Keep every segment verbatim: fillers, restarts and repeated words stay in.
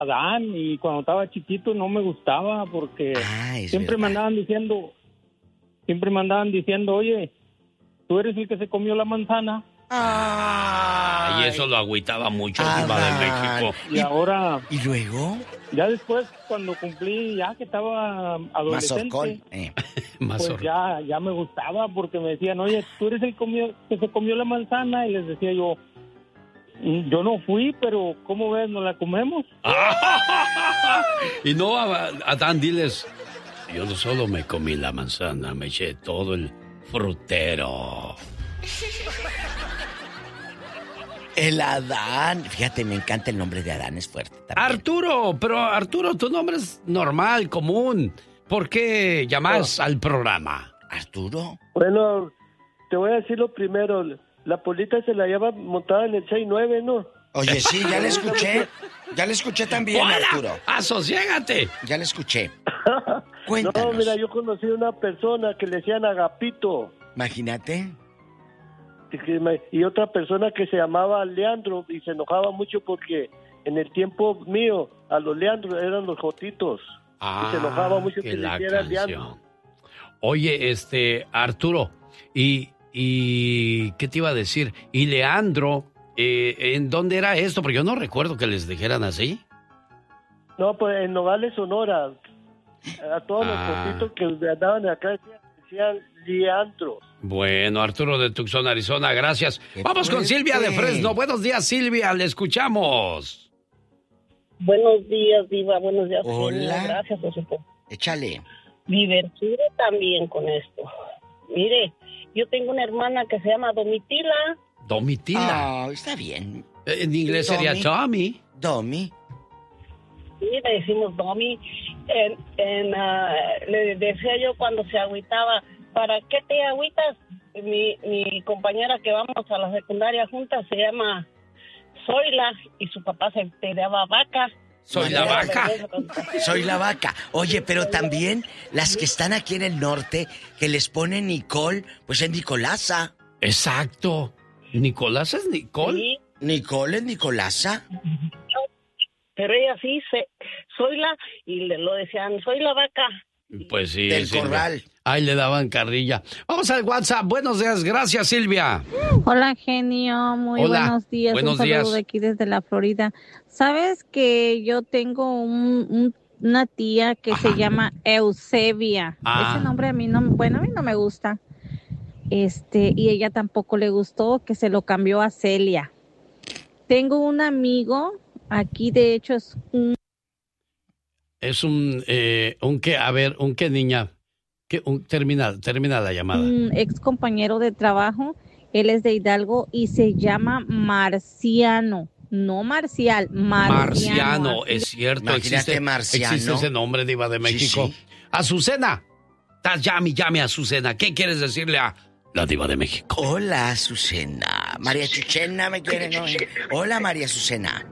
Adán, y cuando estaba chiquito no me gustaba porque ah, siempre verdad. me andaban diciendo, siempre me andaban diciendo, oye, tú eres el que se comió la manzana. Ah, y eso lo agüitaba mucho, Diva de México. Y, y ahora... ¿Y luego? Ya después, cuando cumplí, ya que estaba adolescente, eh. pues ya, ya me gustaba porque me decían, oye, tú eres el comió, que se comió la manzana, y les decía yo, yo no fui, pero ¿cómo ves? ¿Nos la comemos? Y no, Adán, diles, yo no solo me comí la manzana, me eché todo el frutero. El Adán. Fíjate, me encanta el nombre de Adán, es fuerte también. Arturo, pero Arturo, tu nombre es normal, común. ¿Por qué llamas oh. al programa? Arturo. Bueno, te voy a decir lo primero. La Polita se la lleva montada en el seis nueve, ¿no? Oye, sí, ya la escuché. Ya la escuché también, ¡Hola! Arturo. ¡Asociégate! Ya la escuché. Cuéntanos. No, mira, yo conocí a una persona que le decían Agapito. Imagínate. Y otra persona que se llamaba Leandro y se enojaba mucho porque en el tiempo mío a los Leandros eran los Jotitos. Ah, y se enojaba mucho que, que le la hicieran canción. Leandro. Oye, este, Arturo, y, y ¿qué te iba a decir? Y Leandro, eh, ¿en dónde era esto? Porque yo no recuerdo que les dijeran así. No, pues en Nogales, Sonora. A todos Ah. los Jotitos que andaban acá decían, decían Leandro. Bueno, Arturo de Tucson, Arizona, gracias. Qué Vamos con fuerte. Silvia de Fresno. Buenos días, Silvia, le escuchamos. Buenos días, Diva. Buenos días. Hola. Señor. Gracias, por supuesto. Échale. Divertido también con esto. Mire, yo tengo una hermana que se llama Domitila. Domitila. Oh, está bien. En inglés sería Tommy. Domi. Sí, le decimos Domi. En, en, uh, le decía yo cuando se agüitaba, ¿para qué te agüitas? Mi, mi compañera que vamos a la secundaria juntas se llama Zoila y su papá se peleaba Vaca. Soy la vaca. Soy la vaca. Oye, pero también las que están aquí en el norte, que les ponen Nicole, pues es Nicolasa. Exacto. ¿Nicolás es Nicole? Sí. Nicole es Nicolasa. Pero ella sí, se, soy la, y le lo decían, soy la vaca. Pues sí. Del Silvia. corral. Ahí le daban carrilla. Vamos al WhatsApp. Buenos días. Gracias, Silvia. Hola, genio. Muy Hola. buenos días. Buenos un saludo días. de aquí desde la Florida. ¿Sabes que yo tengo un, un, una tía que Ajá. se llama Eusebia? Ah. Ese nombre a mí no, bueno, a mí no me gusta. Este, y ella tampoco le gustó, que se lo cambió a Celia. Tengo un amigo, aquí de hecho es un... Es un, eh, un qué, a ver, un qué, niña. ¿Qué, un, termina, termina la llamada. un ex compañero de trabajo, él es de Hidalgo y se llama Marciano, no Marcial, Marciano. Marciano, Así es cierto. Imagínate, Existe, Marciano. existe ese nombre, Diva de México. Sí, sí. Azucena. Estás llame, llame a Azucena. ¿Qué quieres decirle a la Diva de México? Hola, Azucena. María Chuchena me quiere, ¿no? Hola, María Azucena.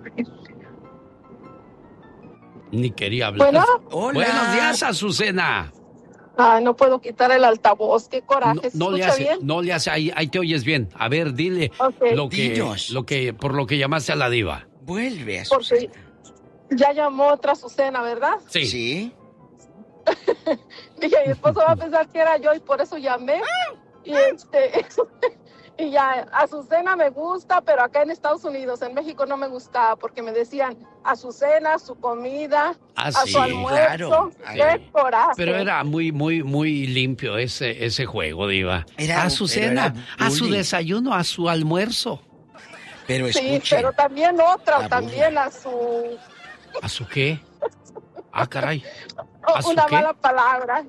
Ni quería hablar. Bueno. Hola. Buenos días, Azucena. Ay, no puedo quitar el altavoz, qué coraje. No, ¿Se no le escucha hace, bien? no le hace, ahí, ahí te oyes bien. A ver, dile Ok. lo que, Dinos. lo que, por lo que llamaste a la Diva. Vuelve, Azucena. Porque ya llamó otra Azucena, ¿verdad? Sí. Sí. Dije, mi esposo va a pensar que era yo y por eso llamé. Y este y ya, Azucena me gusta, pero acá en Estados Unidos, en México no me gustaba porque me decían Azucena, su comida, Ah, a sí, su almuerzo. claro. Qué coraje. Pero era muy, muy, muy limpio ese, ese juego, Diva. Era- a su pero cena, era a su bullying. desayuno, a su almuerzo. Pero Sí, escuche. pero también otra, La también a su ¿A su qué? Ah, caray. ¿A su una qué? mala palabra.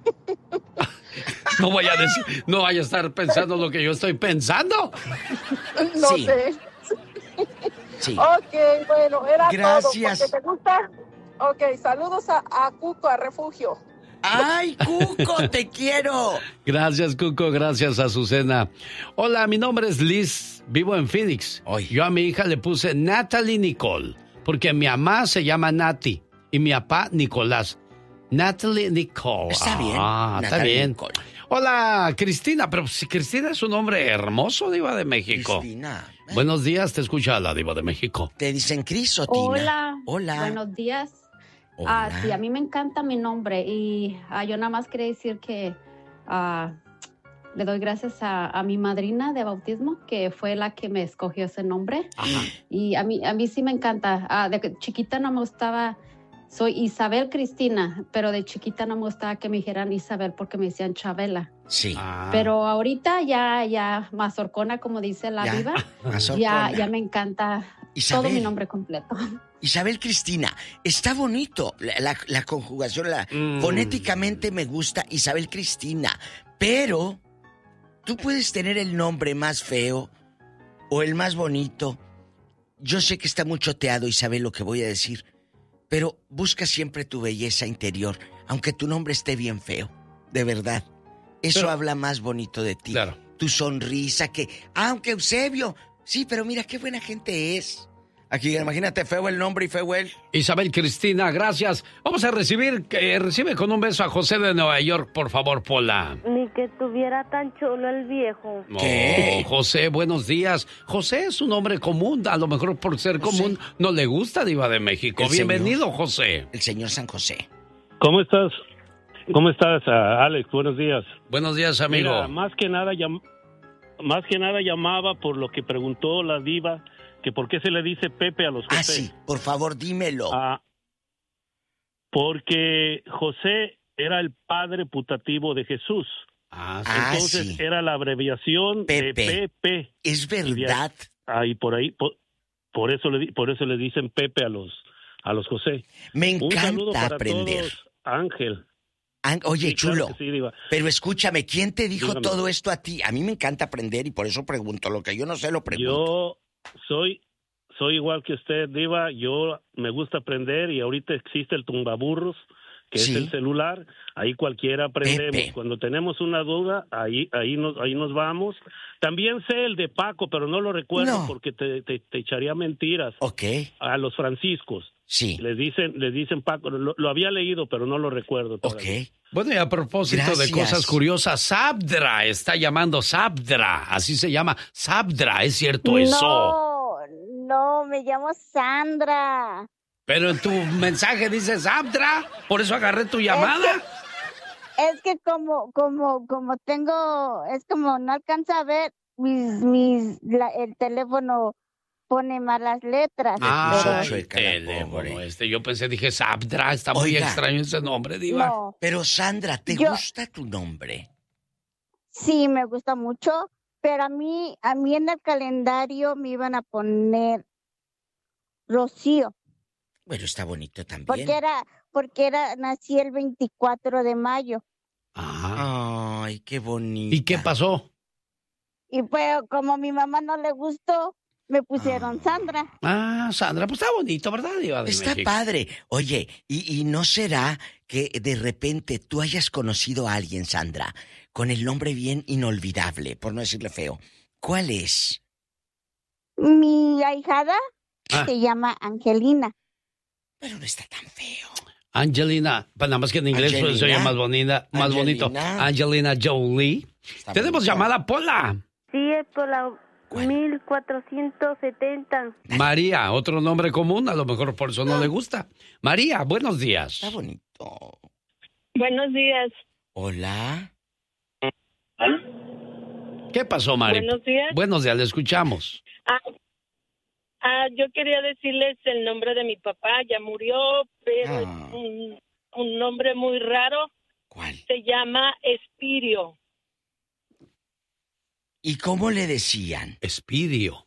No vaya a decir, no vaya a estar pensando lo que yo estoy pensando. No Sí. sé. Sí. Ok, bueno, era Gracias. todo. Porque te gusta. Ok, saludos a, a Cuco, a Refugio. ¡Ay, Cuco, te quiero! Gracias, Cuco. Gracias, Azucena. Hola, mi nombre es Liz. Vivo en Phoenix. Oy. Yo a mi hija le puse Natalie Nicole, porque mi mamá se llama Nati y mi papá Nicolás. Natalie Nicole. Está bien. Ah, está Natalie bien. Nicole. Hola, Cristina. Pero si Cristina es un nombre hermoso, Diva de México. Cristina. Buenos días, te escucha la Diva de México. ¿Te dicen Cris o Tina? Hola. Hola. Buenos días. Hola. Ah, sí, a mí me encanta mi nombre y ah, yo nada más quería decir que ah, le doy gracias a, a mi madrina de bautismo, que fue la que me escogió ese nombre. Ajá. Y a mí, a mí sí me encanta. Ah, de chiquita no me gustaba, soy Isabel Cristina, pero de chiquita no me gustaba que me dijeran Isabel porque me decían Chabela. Sí. Ah. Pero ahorita ya, ya, mazorcona, como dice la Ya, diva, mazorcona. ya, ya me encanta Isabel. todo mi nombre completo. Isabel Cristina, está bonito la, la, la conjugación, la, Mm. fonéticamente me gusta Isabel Cristina, pero tú puedes tener el nombre más feo o el más bonito. Yo sé que está muy choteado, Isabel, lo que voy a decir, pero busca siempre tu belleza interior, aunque tu nombre esté bien feo, de verdad. Eso Pero- habla más bonito de ti. Claro. Tu sonrisa, que... Aunque Eusebio... Sí, pero mira qué buena gente es. Aquí, imagínate, feo el nombre y feo él. Isabel Cristina, gracias. Vamos a recibir, eh, recibe con un beso a José de Nueva York, por favor, Pola. Ni que tuviera tan chulo el viejo. ¿Qué? Oh, José, buenos días. José es un nombre común, a lo mejor por ser común no le gusta Diva de México. El Bienvenido, señor. José. El señor San José. ¿Cómo estás? ¿Cómo estás, ah, Alex? Buenos días. Buenos días, amigo. Mira, más que nada llam- más que nada llamaba por lo que preguntó la diva, que por qué se le dice Pepe a los José. Ah, sí, por favor, dímelo. Ah, porque José era el padre putativo de Jesús. Ah, sí. Ah, Entonces sí. era la abreviación Pepe. de Pepe. Es verdad. Ahí por ahí, por, por eso le di- por eso le dicen Pepe a los a los José. Me Un saludo encanta para aprender. todos, Ángel. An- Oye, Sí, claro chulo, que sí, diva. pero escúchame, ¿quién te dijo Dígame. todo esto a ti? A mí me encanta aprender y por eso pregunto. Lo que yo no sé lo pregunto. Yo soy soy igual que usted, Diva. Yo me gusta aprender y ahorita existe el tumbaburros, que Sí. es el celular. Ahí cualquiera aprendemos. Pepe. Cuando tenemos una duda, ahí ahí nos ahí nos vamos. También sé el de Paco, pero no lo recuerdo No. porque te, te, te echaría mentiras. Ok, A los franciscos. sí, Les dicen les dicen Paco. Lo, lo había leído, pero no lo recuerdo ok. todavía. Bueno, y a propósito Gracias. de cosas curiosas, Sabdra está llamando Sabdra, así se llama, Sabdra, ¿es cierto eso? No, no, me llamo Sandra. Pero en tu mensaje dice Sabdra, por eso agarré tu llamada. Es que como, como, como tengo, es como no alcanza a ver mis, mis, la- el teléfono pone malas letras. Ah, puso pero- chueca la teléfono pobre. este, yo pensé, dije Sabdra, está muy Oiga. extraño ese nombre, Diva. no, Pero Sandra, ¿te Yo- gusta tu nombre? sí, me gusta mucho, pero a mí, a mí en el calendario me iban a poner Rocío, Bueno, está bonito también. porque era, porque era, nací el veinticuatro de mayo. Ah. Ay, qué bonito. ¿Y qué pasó? Y pues como a mi mamá no le gustó, me pusieron Ah. Sandra. Ah, Sandra, pues está bonito, ¿verdad, Diva de Está México? padre. Oye, ¿y, ¿y no será que de repente tú hayas conocido a alguien, Sandra, con el nombre bien inolvidable, por no decirle feo? ¿Cuál es? Mi ahijada Ah. se llama Angelina. Pero no está tan feo. Angelina, pues nada más que en inglés pues, se oye Angelina. más bonita, más bonito. Angelina. Angelina Jolie. Está Tenemos bonito. llamada Pola. Sí, es por la ¿Cuál? mil cuatrocientos setenta. María, otro nombre común, a lo mejor por eso no le gusta. María, buenos días. Está bonito. Buenos días. Hola. ¿Qué pasó, María? Buenos días. Buenos días, le escuchamos. Ah, ah, yo quería decirles el nombre de mi papá. Ya murió, pero Ah. es un, un nombre muy raro. ¿Cuál? Se llama Espirio. ¿Y cómo le decían? Espidio.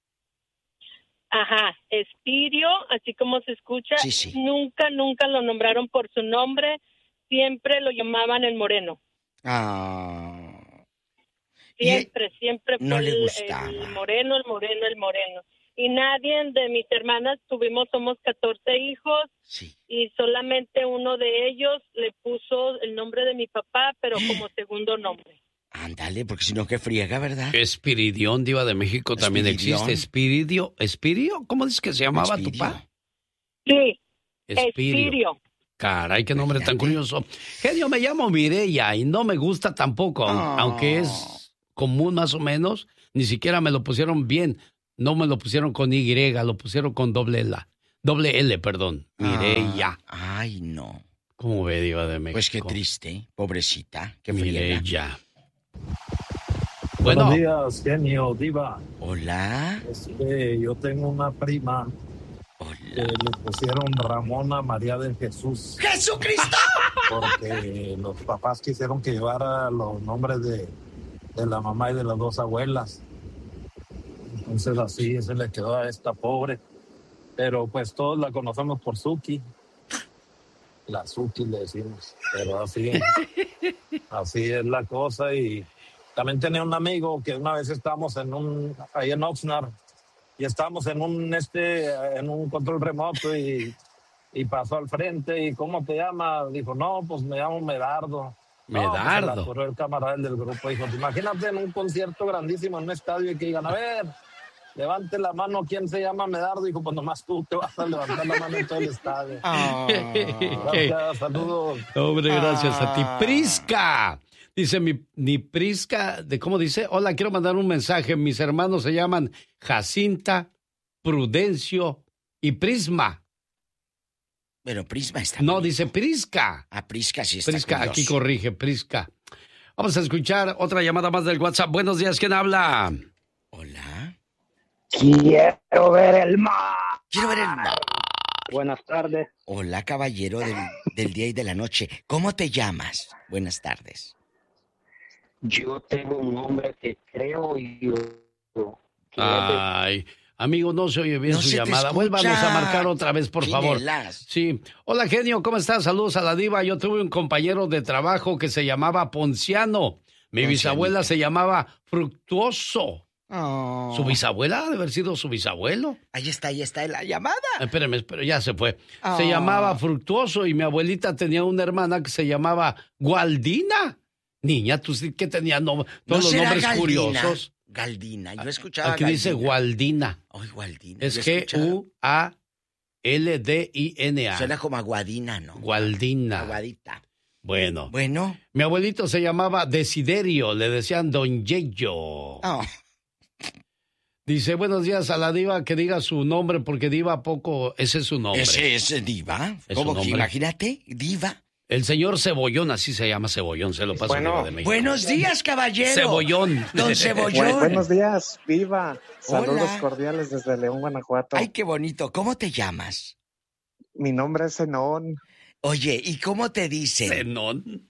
Ajá, Espirio, así como se escucha. Sí, sí. Nunca, nunca lo nombraron por su nombre. Siempre lo llamaban el Moreno. Ah. Y- Siempre, siempre no fue le el- gustaba. el moreno, el moreno, el moreno. Y nadie de mis hermanas tuvimos, somos catorce hijos, Sí. y solamente uno de ellos le puso el nombre de mi papá, pero como segundo nombre. Ándale, porque si no, qué friega, ¿verdad? Espiridión, Diva de México, también Espiridión. existe. Espiridio. ¿Espirio? ¿Cómo dices que se llamaba tu Espirio. papá? Sí, Espirio. Espirio. Caray, qué nombre tan Imagínate. curioso. Genio, me llamo Mireya y no me gusta tampoco, aun- Oh. aunque es común más o menos, ni siquiera me lo pusieron bien. no me lo pusieron con Y, lo pusieron con doble L. Doble L, perdón. Mireya. Ah, ay, no. ¿Cómo ve, Diva de México? Pues qué triste, pobrecita. Qué Mireya. Bueno. Buenos días, genio, Diva. Hola. Este, yo tengo una prima Hola. que le pusieron Ramona María del Jesús. ¡Jesucristo! Porque los papás quisieron que llevara los nombres de, de la mamá y de las dos abuelas. Entonces así se le quedó a esta pobre. Pero pues todos la conocemos por Suki. La Suki le decimos. Pero así, así es la cosa. Y también tenía un amigo que una vez estábamos en un, ahí en Oxnard, y estábamos en un, este, en un control remoto y, y pasó al frente. ¿Y cómo te llamas? Dijo, no, pues me llamo Medardo. Medardo. No, pues se la el camarada del grupo. Dijo, imagínate en un concierto grandísimo en un estadio y que digan, a ver, levante la mano, ¿quién se llama Medardo? Dijo, pues nomás tú te vas a levantar la mano en todo el estadio. Oh. Gracias, saludos. Hombre, gracias a ti. Ah. Prisca. Dice mi, mi Prisca, de ¿cómo dice? Hola, quiero mandar un mensaje. Mis hermanos se llaman Jacinta, Prudencio y Prisma. Pero Prisma está No, bien. dice Prisca. A Prisca sí está Prisca, curioso. aquí corrige, Prisca. Vamos a escuchar otra llamada más del WhatsApp. Buenos días, ¿quién habla? Hola. Quiero ver el mar. Quiero ver el mar. Buenas tardes. Hola, caballero del, del día y de la noche. ¿Cómo te llamas? Buenas tardes. Yo tengo un nombre que creo yo. que Ay, amigo, no se oye bien No su se te llamada. escucha. Vuélvanos a marcar otra vez, por favor. Chinelas. Sí. Hola, genio, ¿cómo estás? Saludos a la Diva. Yo tuve un compañero de trabajo que se llamaba Ponciano. Mi Poncianito. bisabuela se llamaba Fructuoso. Oh. ¿Su bisabuela ha de haber sido su bisabuelo? Ahí está, ahí está la llamada. Ah, Espérame, espérame, ya se fue. Oh. Se llamaba Fructuoso y mi abuelita tenía una hermana que se llamaba Gualdina. Niña, tú sí que tenías no, todos ¿No los será nombres Galdina? curiosos. Galdina, yo escuchaba Aquí dice Galdina. Gualdina. Ay, Gualdina. Es yo G escuchaba- U A L D I N A. Suena como aguadina, ¿no? Gualdina. Aguadita. Bueno. Bueno. Mi abuelito se llamaba Desiderio, le decían Don Yeyo. Oh. Dice, buenos días a la Diva, que diga su nombre, porque Diva poco, ese es su nombre. Ese es Diva. Es ¿Cómo su que nombre. imagínate? Diva. El señor Cebollón, así se llama Cebollón, se lo paso a Bueno. Diva de México. Buenos días, caballero. Cebollón. Don Cebollón. Bu- buenos días, Viva. Saludos Hola. cordiales desde León, Guanajuato. Ay, qué bonito. ¿Cómo te llamas? Mi nombre es Zenón Oye, ¿y cómo te dicen? Zenón.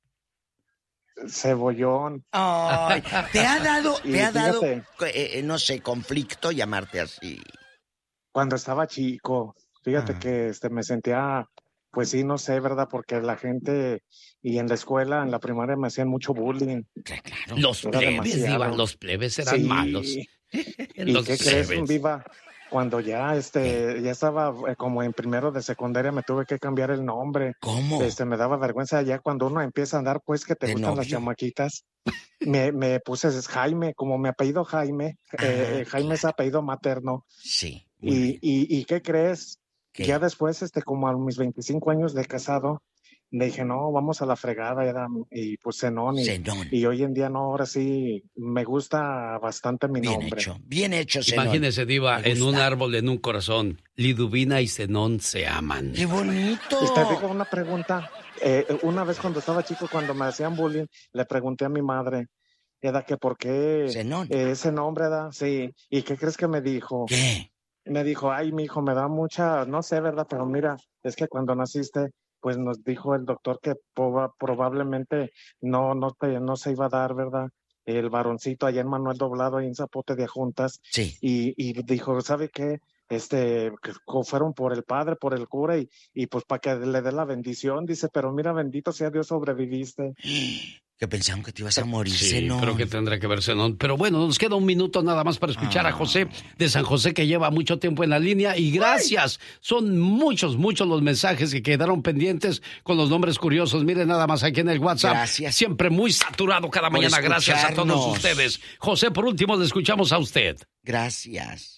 Cebollón. Ay, ¿te ha dado, Y te ha dado, fíjate. eh, eh, no sé, conflicto llamarte así? Cuando estaba chico, fíjate Ah. que este, me sentía, pues sí, no sé, ¿verdad? Porque la gente y en la escuela, en la primaria me hacían mucho bullying. Claro. Los Era plebes, demasiado. Diva, los plebes eran Sí. malos. ¿Y Los qué crees, plebes. Viva? Cuando ya este ya estaba eh, como en primero de secundaria me tuve que cambiar el nombre. ¿Cómo? Este me daba vergüenza ya cuando uno empieza a andar pues que te ¿De gustan las novio? chamaquitas. Me, me puse Jaime, como mi apellido Jaime, Ah, eh, eh, Jaime es apellido materno. Sí. muy Y, bien. y, y ¿qué crees? ¿Qué? Ya después, este, como a mis veinticinco años de casado, le dije, no, vamos a la fregada, era, y pues Zenón, y, Zenón. y hoy en día no, ahora sí, me gusta bastante mi Bien nombre. hecho, bien hecho, Zenón. Imagínese, Diva, Me en un gusta. árbol, en un corazón. Liduvina y Zenón se aman. ¡Qué bonito! Y te digo una pregunta, eh, una vez cuando estaba chico, cuando me hacían bullying, le pregunté a mi madre, era que por qué Zenón. eh, ese nombre, da, sí, ¿y qué crees que me dijo? ¿Qué? Me dijo, ay, mi hijo, me da mucha, no sé, ¿verdad? Pero mira, es que cuando naciste, pues nos dijo el doctor que proba- probablemente no, no, te, no se iba a dar, ¿verdad? El varoncito allá en Manuel Doblado, ahí en Zapote de Juntas. Sí. Y, y dijo, ¿sabe qué? Este, que co- fueron por el padre, por el cura, y, y pues para que le dé la bendición, dice, pero mira, bendito sea Dios, sobreviviste. Que pensaban que te ibas a morir, Sí, Zenón. creo que tendrá que ver Zenón. Pero bueno, nos queda un minuto nada más para escuchar Ah. a José de San José, que lleva mucho tiempo en la línea. Y gracias. Son muchos, muchos los mensajes que quedaron pendientes con los nombres curiosos. Miren nada más aquí en el WhatsApp. Gracias. Siempre muy saturado cada Por mañana. Gracias a todos escucharnos. ustedes. José, por último, le escuchamos a usted. Gracias.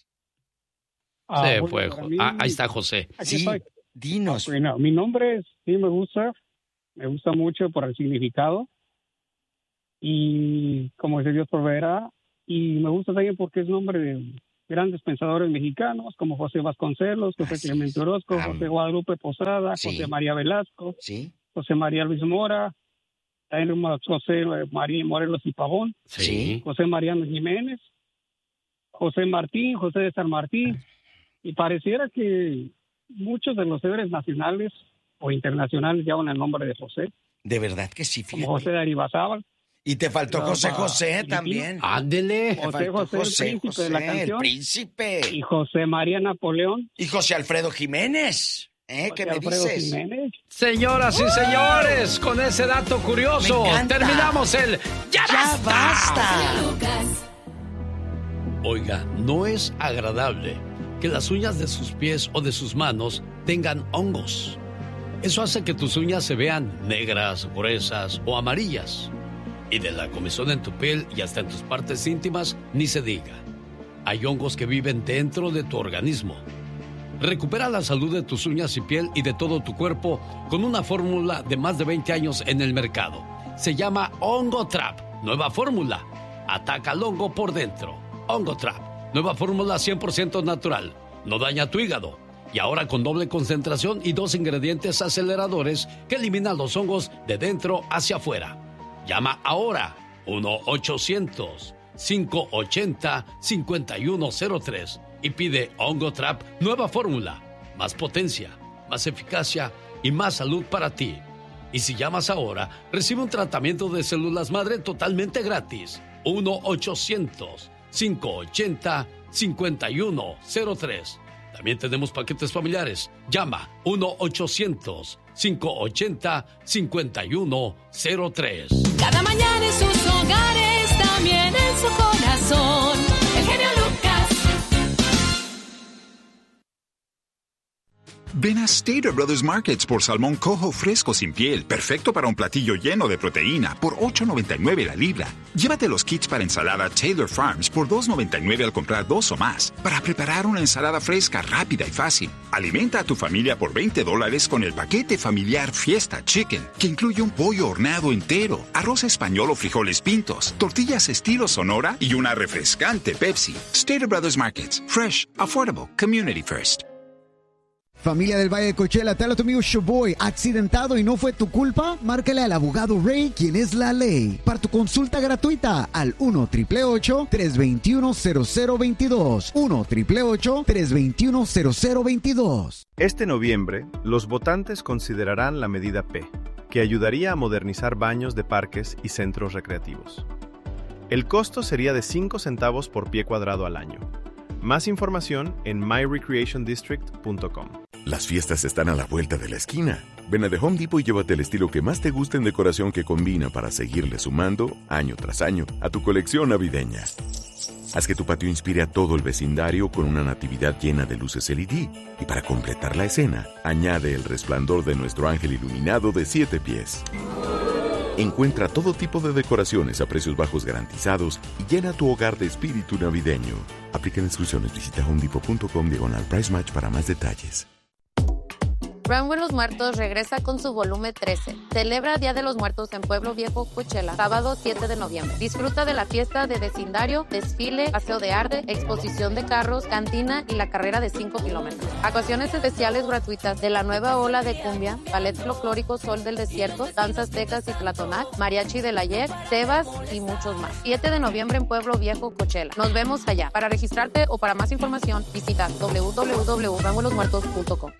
Ah, Se bueno, fue. para mí- Ah, ahí está José. Aquí Sí, estoy. dinos. Bueno, mi nombre es- sí me gusta, me gusta mucho por el significado y como dice Dios proveerá, y me gusta también porque es nombre de, grandes pensadores mexicanos como José Vasconcelos, José Así Clemente Orozco, es. José Guadalupe Posada, sí. José María Velasco, sí. José María Luis Mora, José María Morelos y Pavón, sí. José Mariano Jiménez, José Martín, José de San Martín, y pareciera que muchos de los héroes nacionales o internacionales llevan el nombre de José. De verdad que sí, fíjate. Como José de Aribazábal. Y te faltó José José también. Ándele. José José, José, el príncipe José, de la canción. El príncipe. Y José María Napoleón. Y José Alfredo Jiménez. ¿Eh? ¿Qué me Alfredo dices? Jiménez. Señoras y señores, con ese dato curioso, terminamos el ¡Ya, ¡Ya basta! basta! Oiga, no es agradable que las uñas de sus pies o de sus manos tengan hongos. Eso hace que tus uñas se vean negras, gruesas o amarillas. Y de la comezón en tu piel y hasta en tus partes íntimas, ni se diga. Hay hongos que viven dentro de tu organismo. Recupera la salud de tus uñas y piel y de todo tu cuerpo con una fórmula de más de veinte años en el mercado. Se llama Hongo Trap. Nueva fórmula. Ataca al hongo por dentro. Hongo Trap. Nueva fórmula cien por ciento natural. No daña tu hígado. Y ahora con doble concentración y dos ingredientes aceleradores que eliminan los hongos de dentro hacia afuera. Llama ahora uno ochocientos, cinco ochenta, cincuenta y uno cero tres y pide Hongo Trap nueva fórmula. Más potencia, más eficacia y más salud para ti. Y si llamas ahora, recibe un tratamiento de células madre totalmente gratis. uno ochocientos, cinco ochenta, cincuenta y uno cero tres. También tenemos paquetes familiares. Llama uno ochocientos, cinco ochenta, cincuenta y uno cero tres. Cada mañana en sus hogares, también en su corazón. El genio Lucas. Ven a Stater Brothers Markets por salmón coho fresco sin piel, perfecto para un platillo lleno de proteína, por ocho noventa y nueve la libra. Llévate los kits para ensalada Taylor Farms por dos noventa y nueve al comprar dos o más, para preparar una ensalada fresca, rápida y fácil. Alimenta a tu familia por veinte dólares con el paquete familiar Fiesta Chicken, que incluye un pollo horneado entero, arroz español o frijoles pintos, tortillas estilo Sonora y una refrescante Pepsi. Stater Brothers Markets. Fresh, affordable, community first. Familia del Valle de Coachella, te habla tu amigo Showboy. ¿Accidentado y no fue tu culpa? Márcale al abogado Ray, quien es la ley. Para tu consulta gratuita al uno, ocho ocho ocho, tres dos uno, cero cero dos dos. uno, ocho ocho ocho, tres dos uno, cero cero dos dos. Este noviembre, los votantes considerarán la medida P, que ayudaría a modernizar baños de parques y centros recreativos. El costo sería de cinco centavos por pie cuadrado al año. Más información en my recreation district punto com. Las fiestas están a la vuelta de la esquina. Ven a The Home Depot y llévate el estilo que más te guste en decoración que combina para seguirle sumando, año tras año, a tu colección navideña. Haz que tu patio inspire a todo el vecindario con una natividad llena de luces L E D. Y para completar la escena, añade el resplandor de nuestro ángel iluminado de siete pies. Encuentra todo tipo de decoraciones a precios bajos garantizados y llena tu hogar de espíritu navideño. Aplican exclusiones. Visita home depot punto com diagonal price match para más detalles. Run with los Muertos regresa con su volumen trece. Celebra Día de los Muertos en Pueblo Viejo, Coachella, sábado siete de noviembre. Disfruta de la fiesta de vecindario, desfile, paseo de arte, exposición de carros, cantina y la carrera de cinco kilómetros. Actuaciones especiales gratuitas de la nueva ola de cumbia, ballet folclórico Sol del Desierto, danzas tecas y platonac, mariachi del ayer, Tebas y muchos más. siete de noviembre en Pueblo Viejo, Coachella. Nos vemos allá. Para registrarte o para más información, visita doble u doble u doble u punto run with los muertos punto com.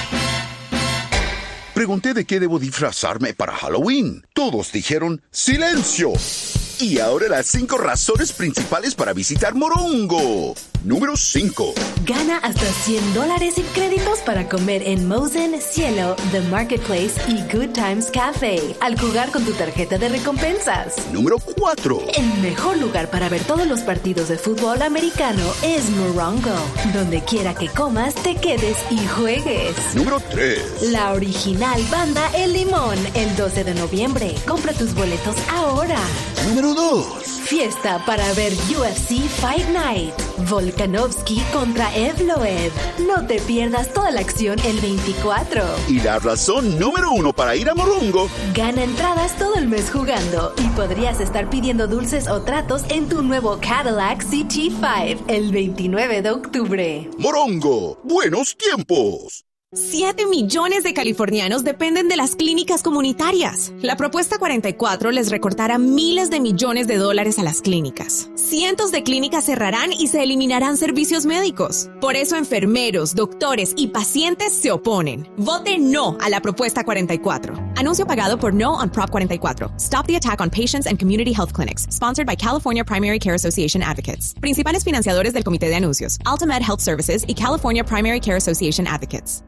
Pregunté de qué debo disfrazarme para Halloween. Todos dijeron ¡silencio! Y ahora las cinco razones principales para visitar Morongo. Número cinco. Gana hasta cien dólares en créditos para comer en Mosen, Cielo, The Marketplace y Good Times Cafe al jugar con tu tarjeta de recompensas. Número cuatro. El mejor lugar para ver todos los partidos de fútbol americano es Morongo. Donde quiera que comas, te quedes y juegues. Número tres. La original banda El Limón, el doce de noviembre. Compra tus boletos ahora. Número dos. Fiesta para ver U F C Fight Night. Volcán Volkanovski contra Evloev. No te pierdas toda la acción el veinticuatro. Y la razón número uno para ir a Morongo. Gana entradas todo el mes jugando y podrías estar pidiendo dulces o tratos en tu nuevo Cadillac C T cinco el veintinueve de octubre. Morongo, buenos tiempos. Siete millones de californianos dependen de las clínicas comunitarias. La propuesta cuarenta y cuatro les recortará miles de millones de dólares a las clínicas. Cientos de clínicas cerrarán y se eliminarán servicios médicos. Por eso enfermeros, doctores y pacientes se oponen. Vote no a la propuesta cuarenta y cuatro. Anuncio pagado por No on Prop cuarenta y cuatro. Stop the attack on patients and community health clinics. Sponsored by California Primary Care Association Advocates. Principales financiadores del comité de anuncios. Altamed Health Services y California Primary Care Association Advocates.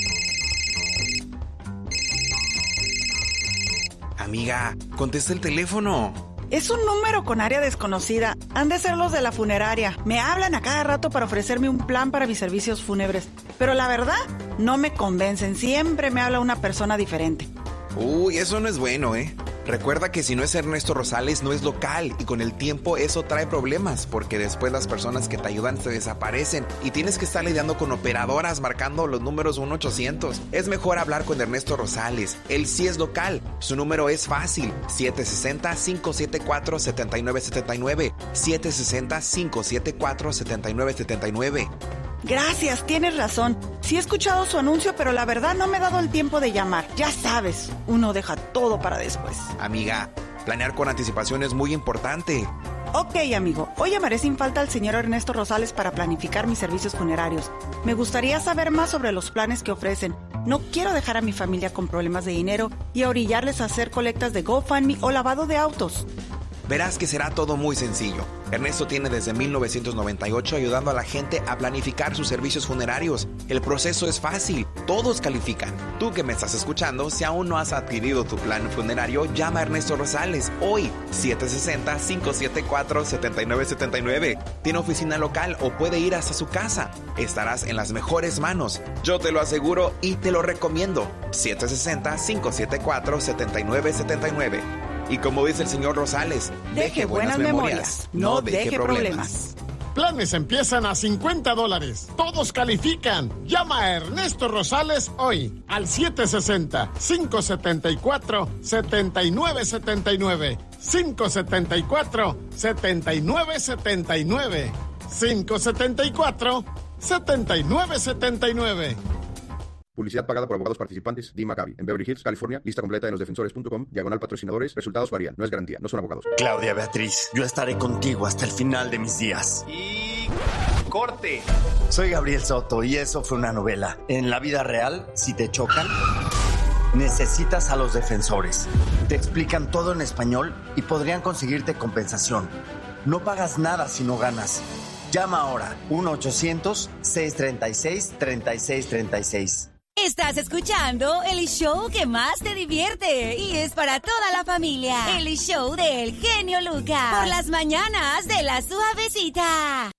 Amiga, contesta el teléfono. Es un número con área desconocida. Han de ser los de la funeraria. Me hablan a cada rato para ofrecerme un plan para mis servicios fúnebres. Pero la verdad, no me convencen. Siempre me habla una persona diferente. Uy, eso no es bueno, ¿eh? Recuerda que si no es Ernesto Rosales, no es local. Y con el tiempo eso trae problemas, porque después las personas que te ayudan se desaparecen y tienes que estar lidiando con operadoras marcando los números uno ochocientos. Es mejor hablar con Ernesto Rosales. Él sí es local. Su número es fácil. siete seis cero, cinco siete cuatro, siete nueve siete nueve. siete seis cero, cinco siete cuatro, siete nueve siete nueve. Gracias, tienes razón. Sí he escuchado su anuncio, pero la verdad no me he dado el tiempo de llamar. Ya sabes, uno deja todo para después. Amiga, planear con anticipación es muy importante. Ok, amigo. Hoy llamaré sin falta al señor Ernesto Rosales para planificar mis servicios funerarios. Me gustaría saber más sobre los planes que ofrecen. No quiero dejar a mi familia con problemas de dinero y a orillarles a hacer colectas de GoFundMe o lavado de autos. Verás que será todo muy sencillo. Ernesto tiene desde mil novecientos noventa y ocho ayudando a la gente a planificar sus servicios funerarios. El proceso es fácil, todos califican. Tú que me estás escuchando, si aún no has adquirido tu plan funerario, llama a Ernesto Rosales hoy, siete seis cero, cinco siete cuatro, siete nueve siete nueve. Tiene oficina local o puede ir hasta su casa. Estarás en las mejores manos. Yo te lo aseguro y te lo recomiendo. siete seis cero, cinco siete cuatro, siete nueve siete nueve. Y como dice el señor Rosales, deje, deje buenas, buenas memorias, memorias, no deje, deje problemas. problemas. Planes empiezan a cincuenta dólares. Todos califican. Llama a Ernesto Rosales hoy al siete seis cero, cinco siete cuatro, siete nueve siete nueve. cinco siete cuatro, siete nueve siete nueve. cinco siete cuatro, siete nueve siete nueve. Publicidad pagada por abogados participantes. Dee Maccabi. En Beverly Hills, California. Lista completa en losdefensores punto com. Diagonal patrocinadores. Resultados varían. No es garantía. No son abogados. Claudia Beatriz, yo estaré contigo hasta el final de mis días. Y... corte. Soy Gabriel Soto y eso fue una novela. En la vida real, si te chocan, necesitas a los defensores. Te explican todo en español y podrían conseguirte compensación. No pagas nada si no ganas. Llama ahora. uno ochocientos, seis treinta y seis, treinta y seis treinta y seis. Estás escuchando el show que más te divierte y es para toda la familia. El show del genio Lucas. Por las mañanas de La Suavecita.